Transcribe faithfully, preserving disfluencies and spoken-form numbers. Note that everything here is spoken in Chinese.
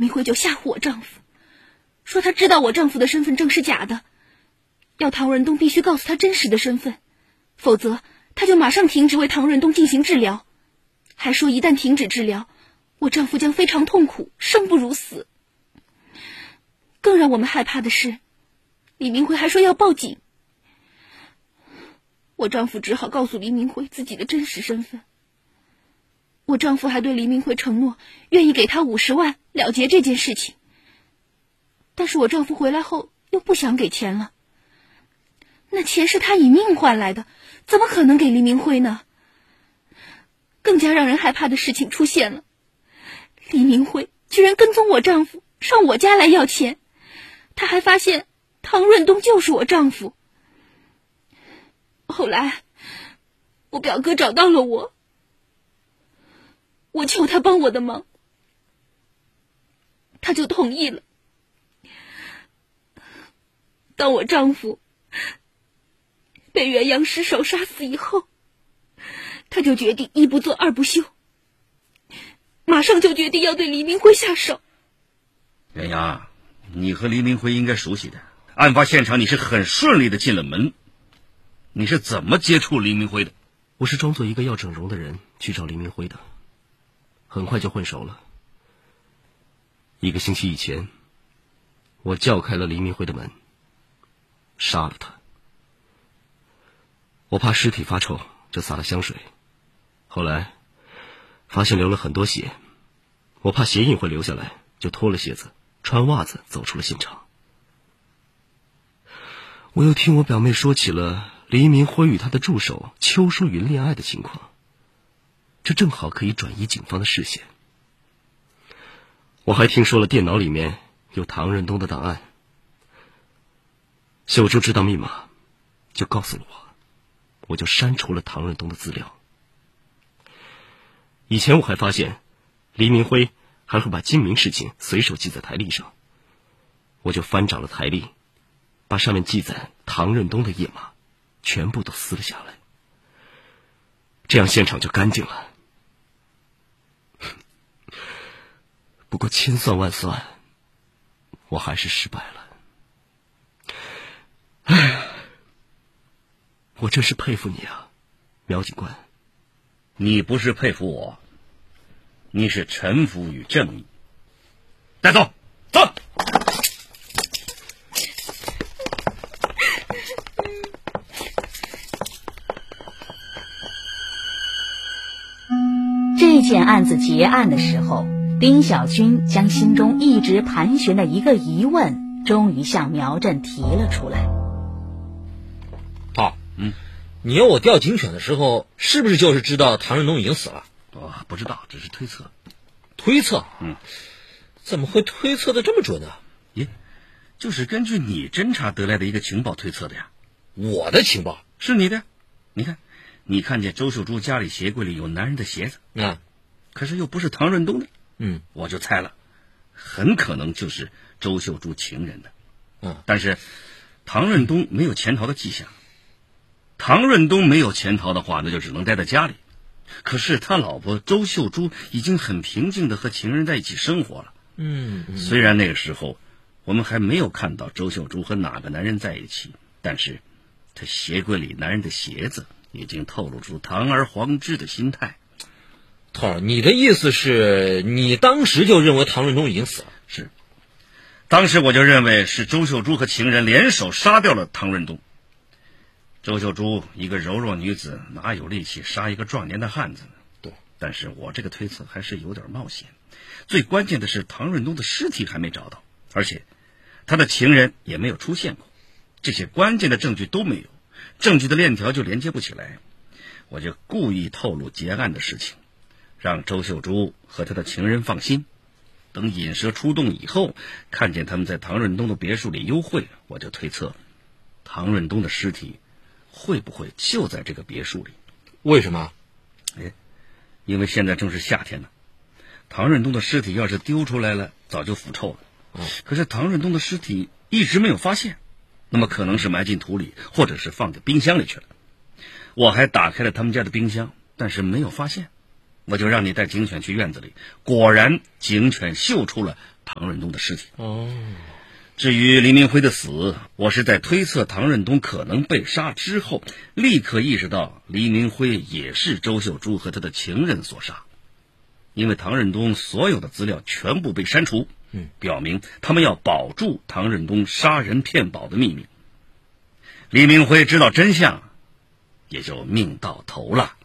明辉就吓唬我丈夫，说他知道我丈夫的身份证是假的，要唐润东必须告诉他真实的身份，否则他就马上停止为唐润东进行治疗，还说一旦停止治疗，我丈夫将非常痛苦，生不如死。更让我们害怕的是，李明辉还说要报警。我丈夫只好告诉李明辉自己的真实身份。我丈夫还对李明辉承诺愿意给他五十万了结这件事情，但是我丈夫回来后又不想给钱了。那钱是他以命换来的，怎么可能给李明辉呢？更加让人害怕的事情出现了，李明辉居然跟踪我丈夫上我家来要钱，他还发现唐润东就是我丈夫。后来我表哥找到了我，我求他帮我的忙，他就同意了。当我丈夫被元阳失手杀死以后，他就决定一不做二不休，马上就决定要对黎明辉下手。 元阳，你和黎明辉应该熟悉的，案发现场你是很顺利的进了门，你是怎么接触黎明辉的？ 我是装作一个要整容的人去找黎明辉的，很快就混熟了。一个星期以前，我叫开了黎明辉的门，杀了他。我怕尸体发臭，就撒了香水，后来发现流了很多血，我怕鞋印会留下来，就脱了鞋子，穿袜子走出了现场。我又听我表妹说起了黎明辉与他的助手邱淑云恋爱的情况，这正好可以转移警方的视线。我还听说了电脑里面有唐润东的档案，秀珠知道密码就告诉了我，我就删除了唐润东的资料。以前我还发现黎明辉还会把金明事情随手记在台历上，我就翻找了台历，把上面记载唐润东的页码全部都撕了下来，这样现场就干净了。不过千算万算，我还是失败了。唉，我真是佩服你啊，苗警官。 你不是佩服我，你是臣服于正义。带走，走。 这件案子结案的时候，丁小军将心中一直盘旋的一个疑问终于向苗振提了出来。 好，嗯，你要我调警犬的时候，是不是就是知道唐润东已经死了？ 哦，不知道，只是推测。 推测？ 嗯， 怎么会推测的这么准呢？ 耶，就是根据你侦查得来的一个情报推测的呀。 我的情报？ 是你的。你看，你看见周秀珠家里鞋柜里有男人的鞋子， 嗯， 可是又不是唐润东的， 嗯， 我就猜了，很可能就是周秀珠情人的。 嗯， 但是唐润东没有潜逃的迹象。唐润东没有潜逃的话，那就只能待在家里。可是他老婆周秀珠已经很平静地和情人在一起生活了。 嗯，嗯虽然那个时候我们还没有看到周秀珠和哪个男人在一起，但是他鞋柜里男人的鞋子已经透露出堂而皇之的心态。 头儿，你的意思是你当时就认为唐润东已经死了？ 是，当时我就认为是周秀珠和情人联手杀掉了唐润东。周秀珠一个柔弱女子，哪有力气杀一个壮年的汉子呢？ 对， 但是我这个推测还是有点冒险。最关键的是唐润东的尸体还没找到，而且他的情人也没有出现过，这些关键的证据都没有，证据的链条就连接不起来。我就故意透露结案的事情，让周秀珠和他的情人放心。等引蛇出洞以后，看见他们在唐润东的别墅里幽会，我就推测唐润东的尸体会不会就在这个别墅里？ 为什么？ 哎，因为现在正是夏天呢，唐润东的尸体要是丢出来了，早就腐臭了。 嗯， 可是唐润东的尸体一直没有发现，那么可能是埋进土里，或者是放在冰箱里去了。我还打开了他们家的冰箱，但是没有发现。我就让你带警犬去院子里，果然警犬嗅出了唐润东的尸体。 哦， 至于黎明辉的死，我是在推测唐润东可能被杀之后，立刻意识到黎明辉也是周秀珠和他的情人所杀。因为唐润东所有的资料全部被删除， 嗯， 表明他们要保住唐润东杀人骗保的秘密。黎明辉知道真相，也就命到头了。